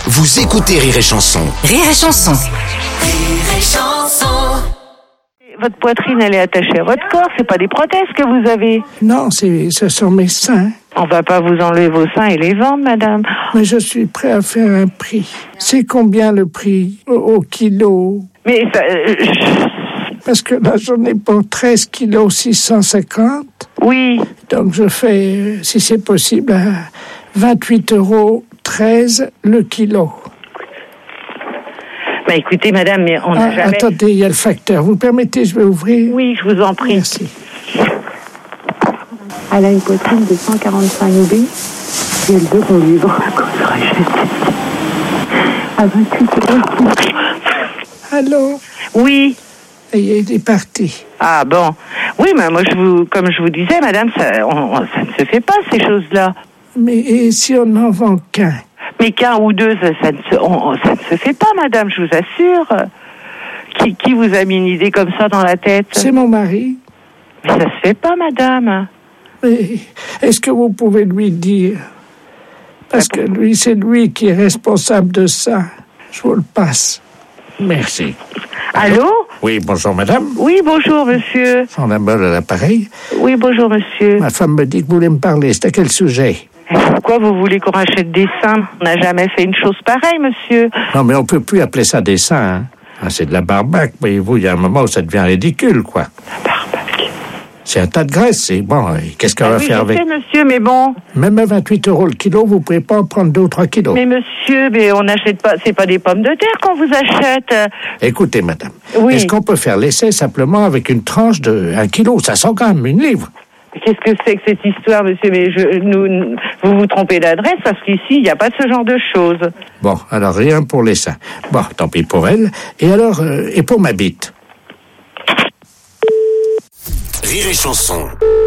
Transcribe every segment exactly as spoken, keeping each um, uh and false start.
Vous écoutez Rire et Chanson. Rire et Chanson. Rire et Chanson. Votre poitrine, elle est attachée à votre corps, c'est pas des prothèses que vous avez. Non, c'est, ce sont mes seins. On va pas vous enlever vos seins et les vendre, madame. Mais je suis prêt à faire un prix. C'est combien le prix au, au kilo? Mais ça, euh, je- Parce que là, j'en ai pour treize kilos six cent cinquante. oui. Donc je fais, euh, si c'est possible, à vingt-huit euros treize le kilo. Bah écoutez, madame, mais on n'a Ah, jamais... attendez, il y a le facteur. Vous permettez, je vais ouvrir? Oui, je vous en prie. Merci. Elle a une poitrine de cent quarante-cinq B et elle veut qu'on lui vende qu'on se rachète à vingt-huit euros. Allô? Oui. Et il est parti. Ah bon. Oui, mais moi, je vous, comme je vous disais, madame, ça, on, on- ça ne se fait pas, ces choses-là. Mais et si on n'en vend qu'un? Mais qu'un ou deux, ça, ça, ne se, on- on- ça ne se fait pas, madame, je vous assure. Qui, qui vous a mis une idée comme ça dans la tête? C'est mon mari. Mais ça se fait pas, madame. Mais est-ce que vous pouvez lui dire? Parce que lui, c'est lui qui est responsable de ça. Je vous le passe. Merci. Allô? Oui, bonjour madame. Oui, bonjour, monsieur. Son amour à l'appareil. Oui, bonjour, monsieur. Ma femme me dit que vous voulez me parler. C'est à quel sujet? Et pourquoi vous voulez qu'on rachète des seins? On n'a jamais fait une chose pareille, monsieur. Non, mais on peut plus appeler ça des seins. Hein. Ah, c'est de la barbaque. Voyez-vous, il y a un moment où ça devient ridicule, quoi. Barbaque. C'est un tas de graisse. Et bon, et qu'est-ce qu'on Ah va oui, faire je avec? sais, monsieur, mais bon. Même à vingt-huit euros le kilo, vous pouvez pas en prendre deux ou trois kilos. Mais monsieur, mais on n'achète pas, c'est pas des pommes de terre qu'on vous achète. Écoutez, madame. Oui. Est-ce qu'on peut faire l'essai simplement avec une tranche de un kilo? Ça sent quand même une livre. Qu'est-ce que c'est que cette histoire, monsieur? Mais je, nous, vous vous trompez d'adresse parce qu'ici, il n'y a pas ce genre de choses. Bon, alors rien pour les seins. Bon, tant pis pour elle. Et alors, euh, et pour ma bite? Rire et Chanson.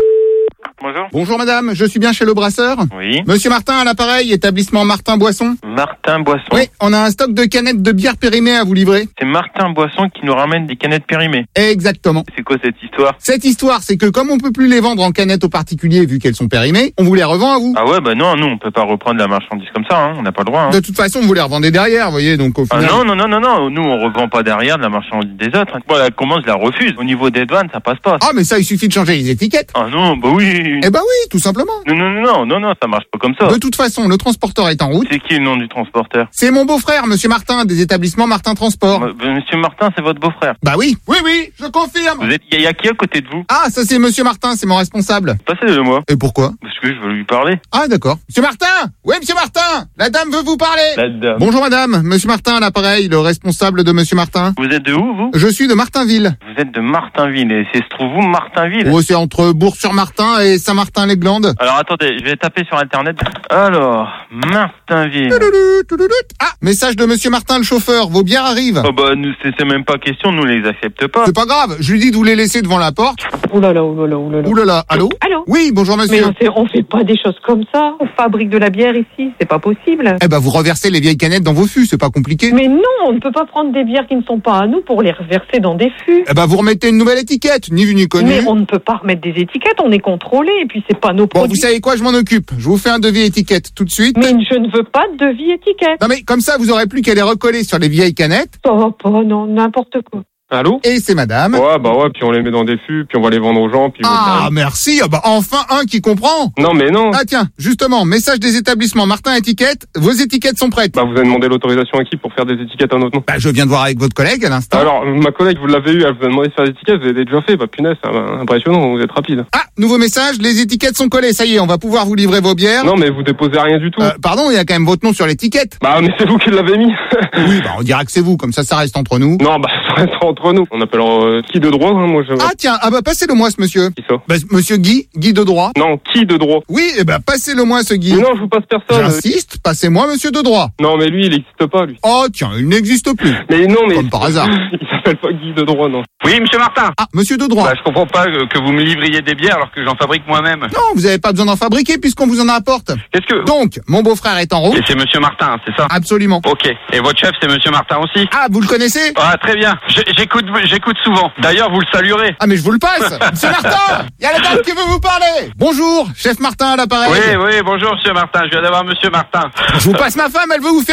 Bonjour. Bonjour madame, je suis bien chez le brasseur. Oui. Monsieur Martin à l'appareil, établissement Martin Boisson. Martin Boisson. Oui, on a un stock de canettes de bière périmée à vous livrer. C'est Martin Boisson qui nous ramène des canettes périmées. Exactement. C'est quoi cette histoire? Cette histoire, c'est que comme on peut plus les vendre en canettes aux particuliers vu qu'elles sont périmées, on vous les revend à vous. Ah ouais, bah non, nous on peut pas reprendre la marchandise comme ça, hein. On n'a pas le droit. Hein. De toute façon, vous les revendez derrière, vous voyez, donc au Ah final... non, non, non, non, non, nous on revend pas derrière de la marchandise des autres. Moi la commande je la refuse. Au niveau des douanes, ça passe pas. Ah mais ça, il suffit de changer les étiquettes. Ah non, bah oui. Eh ben oui, tout simplement. Non, non, non, non, non, non, ça marche pas comme ça. De toute façon, le transporteur est en route. C'est qui le nom du transporteur? C'est mon beau-frère, monsieur Martin, des établissements Martin Transport. Bah, bah, Monsieur Martin, c'est votre beau-frère. Bah oui, oui, oui, je confirme. Vous êtes, y, a- y a qui à côté de vous? Ah, ça c'est monsieur Martin, c'est mon responsable. Passez-le moi. Et pourquoi? Parce que je veux lui parler. Ah d'accord. Monsieur Martin! Oui, monsieur Martin! La dame veut vous parler! La dame. Bonjour madame, monsieur Martin à l'appareil, le responsable de monsieur Martin. Vous êtes de où, vous? Je suis de Martinville. Vous êtes de Martinville. Et c'est se trouve où, Martinville? Oh, c'est entre Bourg-sur-Martin et Saint-Martin-les-Glandes. Alors attendez, je vais taper sur internet. Alors, Martinville. Touloulou, touloulout. Ah, message de monsieur Martin le chauffeur, vos bières arrivent. Oh bah nous c'est c'est même pas question, nous les accepte pas. C'est pas grave, je lui dis de vous les laisser devant la porte. Ouh là là, ouh là là, ouh là là. Ouh là là, allô? Allô? Oui, bonjour Mais monsieur. on fait, on fait pas des choses comme ça. On fabrique de la bière ici, c'est pas possible. Eh ben vous reversez les vieilles canettes dans vos fûts, c'est pas compliqué. Mais non, on ne peut pas prendre des bières qui ne sont pas à nous pour les reverser dans des fûts. Eh ben vous remettez une nouvelle étiquette, ni vu ni connu. Mais on ne peut pas remettre des étiquettes, on est contrôlé et puis c'est pas nos Bon, produits. vous savez quoi, je m'en occupe. Je vous fais un devis étiquette tout de suite. Mais je ne veux pas de devis étiquette. Non mais comme ça, vous aurez plus qu'à les recoller sur les vieilles canettes. Ça va pas, non, n'importe quoi. Allô? Et c'est madame. Ouais, bah ouais, puis on les met dans des fûts, puis on va les vendre aux gens, puis... Ah, merci. Ah bah enfin un qui comprend. Non, mais non. Ah tiens, justement, message des établissements Martin Étiquette. Vos étiquettes sont prêtes. Bah, vous avez demandé l'autorisation à qui pour faire des étiquettes à notre nom? Bah je viens de voir avec votre collègue à l'instant. Alors, ma collègue, vous l'avez eu, elle vous a demandé de faire des étiquettes, vous avez déjà fait, bah punaise, c'est impressionnant, vous êtes rapide. Ah, nouveau message, les étiquettes sont collées. Ça y est, on va pouvoir vous livrer vos bières. Non, mais vous déposez rien du tout. Euh, pardon, il y a quand même votre nom sur l'étiquette. Bah, mais c'est vous qui l'avez mis. Oui, bah on dira que c'est vous, comme ça ça reste entre nous. Non, bah, ça reste entre nous. On appelle euh, qui de droit, hein, moi je... Ah tiens, ah bah passez-le moi ce monsieur. Qui ça? Bah, monsieur Guy, Guy de droit. Non, qui de droit? Oui, eh ben passez-le moi ce Guy. Mais non, je vous passe personne. J'insiste, passez-moi monsieur de droit. Non, mais lui, il n'existe pas, lui. Oh tiens, il n'existe plus. Mais non, mais... Comme par hasard. Il s'appelle pas Guy de droit, non. Oui, monsieur Martin. Ah, monsieur de droit. Bah, je comprends pas que que vous me livriez des bières alors que j'en fabrique moi-même. Non, vous n'avez pas besoin d'en fabriquer puisqu'on vous en apporte. Qu'est-ce que... Donc, mon beau-frère est en route. Et c'est monsieur Martin, c'est ça? Absolument. Ok. Et votre chef, c'est monsieur Martin aussi? Ah, vous le connaissez? Ah, très bien. J'ai- J'écoute, j'écoute souvent. D'ailleurs, vous le saluerez. Ah, mais je vous le passe. Monsieur Martin, il y a la dame qui veut vous parler. Bonjour, chef Martin à l'appareil. Oui, oui, bonjour, monsieur Martin. Je viens d'avoir monsieur Martin. Je vous passe ma femme, elle veut vous faire